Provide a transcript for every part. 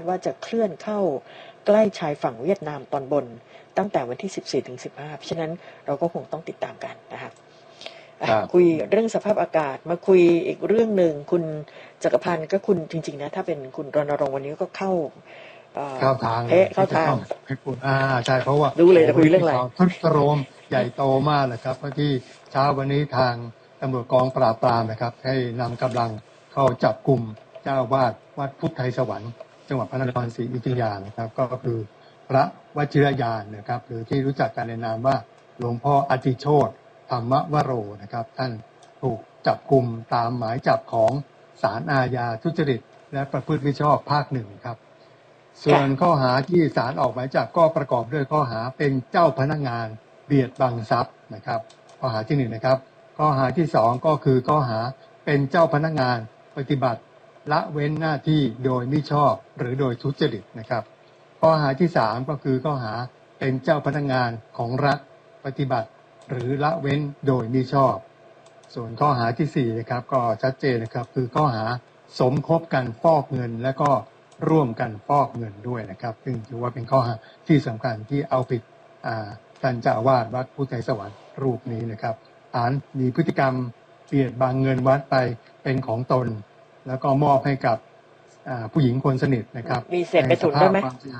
ว่าจะเคลื่อนเข้าใกล้ชายฝั่งเวียดนามตอนบนตั้งแต่วันที่ 14-15 เพราะฉะนั้นเราก็คงต้องติดตามกันนะคะคุยเรื่องสภาพอากาศมาคุยอีกเรื่องหนึ่งคุณจักรพันธ์ก็คุณจริงๆนะถ้าเป็นคุณรณรงค์วันนี้ก็เข้าทางเข้าทางให้คุณใช่เพราะว่าดูเลยจะคุยเรื่องอะไรทึกโครมใหญ่โตมากเลยครับเพราะที่เช้าวันนี้ทางตำรวจกองปราบปรามนะครับให้นำกำลังเข้าจับกลุ่มเจ้าวาดวัดพุทธไทยสวรรค์จังหวัดพระนครศรีอยุธยานะครับก็คือพระวชิรยานนะครับหรือที่รู้จักกันในนามว่าหลวงพ่ออติโชติธรรมวโรนะครับท่านถูกจับกลุ่มตามหมายจับของศาลอาญาทุจริตและประพฤติมิชอบภาค 1ครับส่วนข้อหาที่ศาลออกหมายจับก็ประกอบด้วยข้อหาเป็นเจ้าพนักงานเบียดบังทรัพย์นะครับข้อหาที่1นะครับข้อหาที่2ก็คือข้อหาเป็นเจ้าพนักงานปฏิบัติละเว้นหน้าที่โดยมิชอบหรือโดยทุจริตนะครับข้อหาที่3ก็คือข้อหาเป็นเจ้าพนักงานของรัฐปฏิบัติหรือละเว้นโดยมิชอบส่วนข้อหาที่4นะครับก็ชัดเจนนะครับคือข้อหาสมคบกันฟอกเงินและก็ร่วมกันฟอกเงินด้วยนะครับซึ่งถือว่าเป็นข้อหาที่สำคัญที่เอาผิดท่านเจ้าอาวาสวัดพุทธไทยสวรรค์รูปนี้นะครับฐานมีพฤติกรรมเบียดบังเงินวัดไปเป็นของตนแล้วก็มอบให้กับผู้หญิงคนสนิทนะครับมีเสพไปถุนด้วยไหม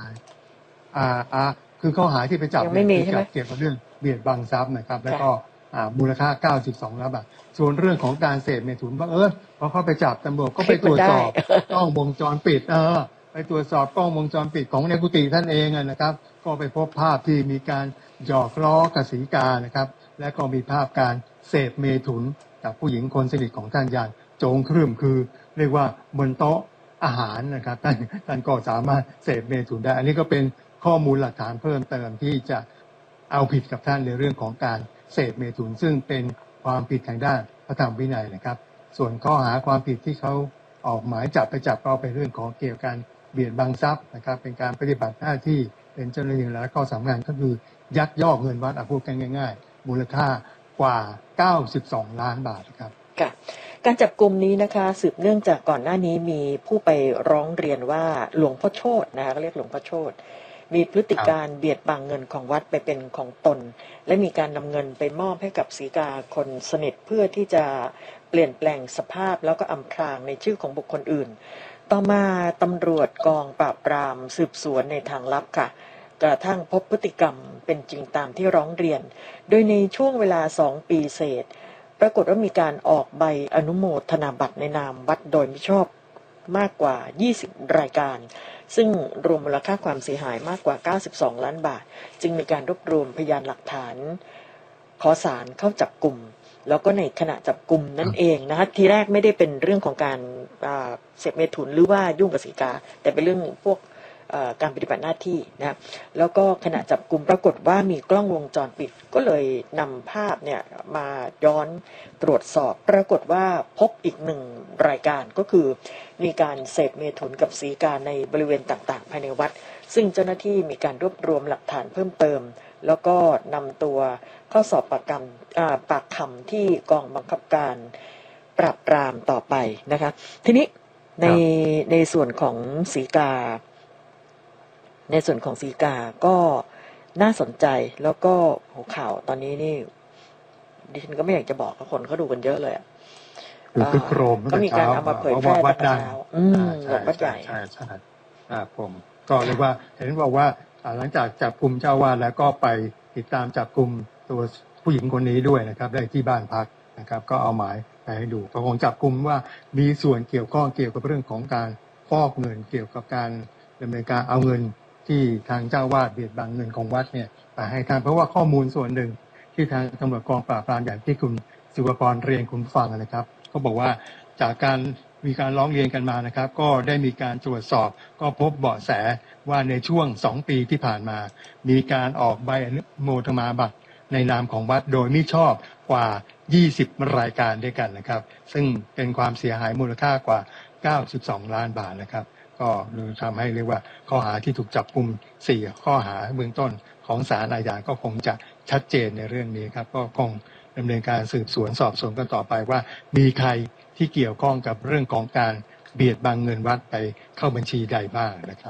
คือข้อหาที่ไปจับไม่มีใช่ไหมเกี่ยวกับเรื่องเบียดบังทรัพย์นะครับแล้วก็มูลค่า92 ล้านบาทส่วนเรื่องของการเสพเมถุนพอเข้าไปจับตำรวจก็ไปตรวจสอบกล้องวงจรปิดไปตรวจสอบกล้องวงจรปิดของในกุฏิท่านเองนะครับก็ไปพบภาพที่มีการหยอกล้อกับศรีกานะครับและก็มีภาพการเสพเมถุนกับผู้หญิงคนสนิทของท่านอย่างโจงครึ่มคือเรียกว่าบนโต๊ะอาหารนะครับท่านก็สามารถเสพเมถุนได้อันนี้ก็เป็นข้อมูลหลักฐานเพิ่มเติมที่จะเอาผิดกับท่านในเรื่องของการเสพเมถุนซึ่งเป็นความผิดทางด้านพระธรรมวินัยนะครับส่วนข้อหาความผิดที่เขาออกหมายจับก็เป็นเรื่องของเกี่ยวกับเบียดบังทรัพย์นะครับเป็นการปฏิบัติหน้าที่เป็นเจ้าหน้าที่และข้อสำคัญก็คือยักยอกเงินวัดพูดกันง่ายๆมูลค่ากว่า92 ล้านบาทครับค่ะการจับกลุ่มนี้นะคะสืบเนื่องจากก่อนหน้านี้มีผู้ไปร้องเรียนว่าหลวงพ่อโชตินะคะก็เรียกหลวงพ่อโชติมีพฤติการเบียดบังเงินของวัดไปเป็นของตนและมีการนำเงินไปมอบให้กับศรีกาคนสนิทเพื่อที่จะเปลี่ยนแปลงสภาพแล้วก็อำพรางในชื่อของบุคคลอื่นต่อมาตำรวจกองปราบปรามสืบสวนในทางลับค่ะกระทั่งพบพฤติกรรมเป็นจริงตามที่ร้องเรียนโดยในช่วงเวลา2 ปีเศษปรากฏว่ามีการออกใบอนุโมทนาบัตรในนามวัดโดยมิชอบมากกว่า20 รายการซึ่งรวมมูลค่าความเสียหายมากกว่า92 ล้านบาทจึงมีการรวบรวมพยานหลักฐานขอศาลเข้าจับกุมแล้วก็ในขณะจับกุมนั่นเองนะคะทีแรกไม่ได้เป็นเรื่องของการเสพเมถุนหรือว่ายุ่งกับศรีกาแต่เป็นเรื่องพวกการปฏิบัติหน้าที่นะแล้วก็ขณะจับกุมปรากฏว่ามีกล้องวงจรปิดก็เลยนำภาพเนี่ยมาย้อนตรวจสอบปรากฏว่าพบอีก1 รายการก็คือมีการเสพเมถุนกับศรีกาในบริเวณต่างๆภายในวัดซึ่งเจ้าหน้าที่มีการรวบรวมหลักฐานเพิ่มเติมแล้วก็นำตัวเข้าสอบปากคำที่กองบังคับการปราบปรามต่อไปนะคะทีนี้ในส่วนของศรีกาก็น่าสนใจแล้วก็หัวข่าวตอนนี้นี่ดิฉันก็ไม่อยากจะบอกคนเขาดูกันเยอะเลยก็มีการเอามาเผยแพร่ตั้งแต่เช้าวัดใหญ่ใช่ผมก็เรียกว่าเห็นบอกว่าหลังจากจับกุมเจ้าวาดแล้วก็ไปติดตามจับกุมตัวผู้หญิงคนนี้ด้วยนะครับได้ที่บ้านพักนะครับก็เอาหมายไปให้ดูก็คงจับกุมว่ามีส่วนเกี่ยวข้องเกี่ยวกับเรื่องของการฟอกเงินเกี่ยวกับการดำเนินการเอาเงินที่ทางเจ้าวาดเบียดบังเงินของวัดเนี่ยไปให้ท่านเพราะว่าข้อมูลส่วนหนึ่งที่ทางตำรวจกองปราบปรามอย่างที่คุณศิวกรเรียนคุณฟังนะครับเขาบอกว่าจากการมีการร้องเรียนกันมานะครับก็ได้มีการตรวจสอบก็พบเบาะแสว่าในช่วง2 ปีที่ผ่านมามีการออกใบอนุโมทนาบัตรในนามของวัดโดยมิชอบกว่า20 รายการด้วยกันนะครับซึ่งเป็นความเสียหายมูลค่ากว่า92 ล้านบาทนะครับก็ทำให้เรียกว่าข้อหาที่ถูกจับกุม4 ข้อหาเบื้องต้นของศาลอาญาก็คงจะชัดเจนในเรื่องนี้ครับก็คงดำเนินการสืบสวนสอบสวนกันต่อไปว่ามีใครที่เกี่ยวข้องกับเรื่องของการเบียดบังเงินวัดไปเข้าบัญชีใดบ้างนะครับ